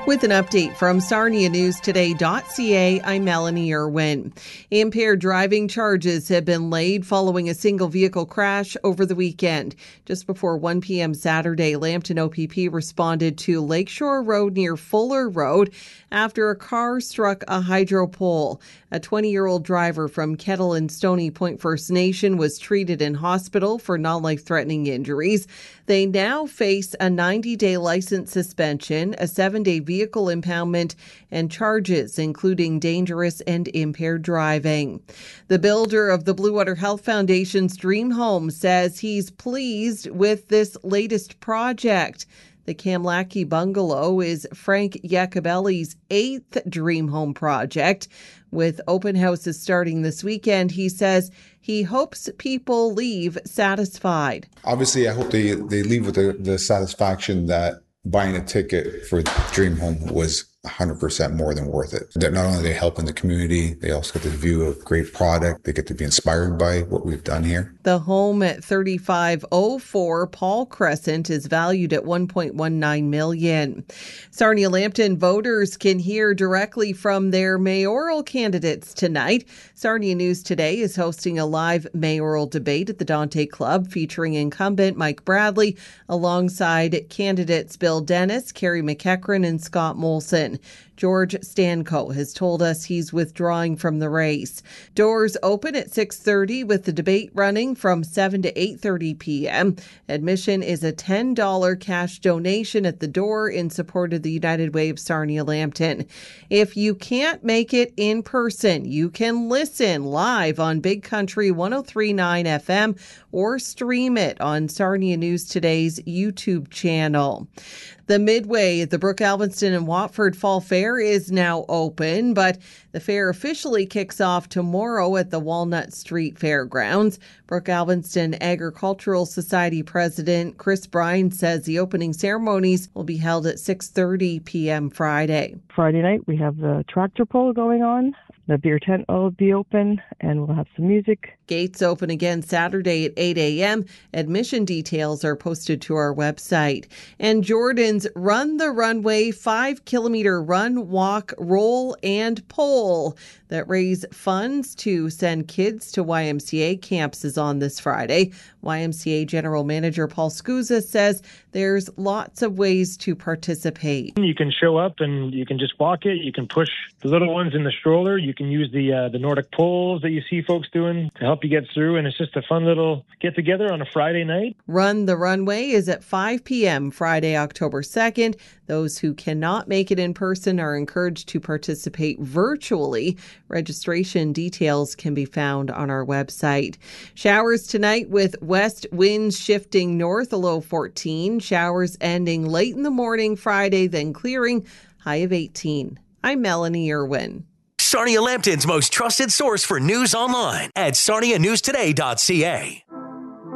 With an update from SarniaNewsToday.ca, I'm Melanie Irwin. Impaired driving charges have been laid following a single vehicle crash over the weekend. Just before 1 p.m. Saturday, Lambton OPP responded to Lakeshore Road near Fuller Road after a car struck a hydro pole. A 20-year-old driver from Kettle and Stony Point First Nation was treated in hospital for non-life-threatening injuries. They now face a 90-day license suspension, a 7-day vehicle impoundment, and charges including dangerous and impaired driving. The builder of the Blue Water Health Foundation's Dream Home says he's pleased with this latest project. The Kamlaki Bungalow is Frank Iacobelli's 8th Dream Home project. With open houses starting this weekend, he says he hopes people leave satisfied. Obviously, I hope they leave with the satisfaction that buying a ticket for Dream Home was 100% more than worth it. That not only they help in the community, they also get to view a great product. They get to be inspired by what we've done here. The home at 3504 Paul Crescent is valued at $1.19 million. Sarnia-Lambton voters can hear directly from their mayoral candidates tonight. Sarnia News Today is hosting a live mayoral debate at the Dante Club featuring incumbent Mike Bradley alongside candidates Bill Dennis, Carrie McEachran, and Scott Molson. George Stanco has told us he's withdrawing from the race. Doors open at 6:30 with the debate running from 7 to 8:30 p.m. Admission is a $10 cash donation at the door in support of the United Way of Sarnia-Lambton. If you can't make it in person, you can listen live on Big Country 103.9 FM or stream it on Sarnia News Today's YouTube channel. The Midway at the Brook Alvinston and Watford Fall Fair is now open, but the fair officially kicks off tomorrow at the Walnut Street Fairgrounds. Brook Alvinston Agricultural Society President Chris Bryan says the opening ceremonies will be held at 6:30 p.m. Friday. Friday night, we have the tractor pull going on. The beer tent will be open, and we'll have some music. Gates open again Saturday at 8 a.m. Admission details are posted to our website. And Jordan's Run the Runway 5-kilometer run, walk, roll, and pole that raise funds to send kids to YMCA camps is on this Friday. YMCA General Manager Paul Scusa says there's lots of ways to participate. You can show up and you can just walk it. You can push the little ones in the stroller. You can use the Nordic poles that you see folks doing to help you get through. And it's just a fun little get together on a Friday night. Run the Runway is at 5 p.m. Friday, October 2nd. Those who cannot make it in person are encouraged to participate virtually. Registration details can be found on our website. Showers tonight with west winds shifting north, a low 14. Showers ending late in the morning Friday, then clearing, high of 18. I'm Melanie Irwin. Sarnia-Lambton's most trusted source for news online at sarnianewstoday.ca.